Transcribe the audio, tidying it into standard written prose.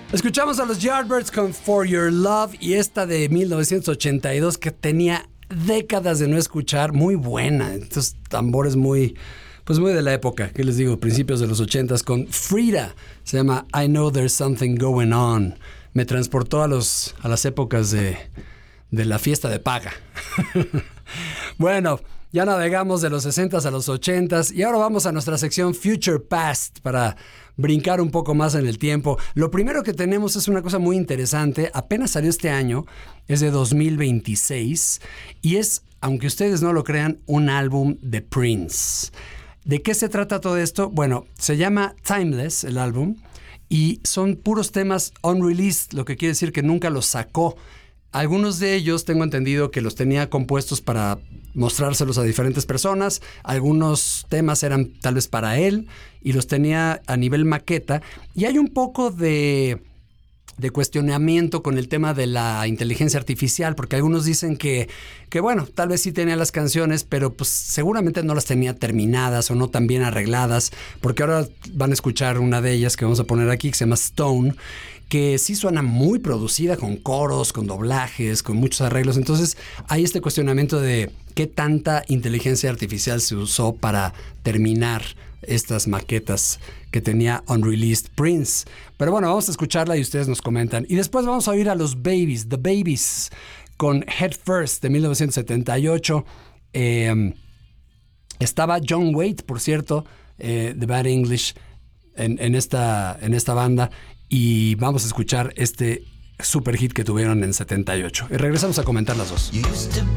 Escuchamos a los Yardbirds con For Your Love y esta de 1982 que tenía décadas de no escuchar, muy buena. Estos tambores muy de la época, ¿qué les digo? Principios de los 80s con Frida. Se llama I Know There's Something Going On. Me transportó a las épocas de la fiesta de paga. Bueno, ya navegamos de los 60s a los 80s y ahora vamos a nuestra sección Future Past para brincar un poco más en el tiempo. Lo primero que tenemos es una cosa muy interesante, apenas salió este año, es de 2026 y es, aunque ustedes no lo crean, un álbum de Prince. ¿De qué se trata todo esto? Bueno, se llama Timeless el álbum y son puros temas unreleased, lo que quiere decir que nunca los sacó. Algunos de ellos tengo entendido que los tenía compuestos para mostrárselos a diferentes personas. Algunos temas eran tal vez para él y los tenía a nivel maqueta. Y hay un poco de cuestionamiento con el tema de la inteligencia artificial, porque algunos dicen que bueno, tal vez sí tenía las canciones, pero pues seguramente no las tenía terminadas o no tan bien arregladas, porque ahora van a escuchar una de ellas que vamos a poner aquí, que se llama Stone, que sí suena muy producida, con coros, con doblajes, con muchos arreglos. Entonces hay este cuestionamiento de qué tanta inteligencia artificial se usó para terminar estas maquetas que tenía unreleased Prince. Pero bueno, vamos a escucharla y ustedes nos comentan. Y después vamos a oír a los Babies, The Babies, con Head First de 1978. Estaba John Waite, por cierto, The Bad English, en esta banda. Y vamos a escuchar este super hit que tuvieron en 78. Y regresamos a comentar las dos. You used to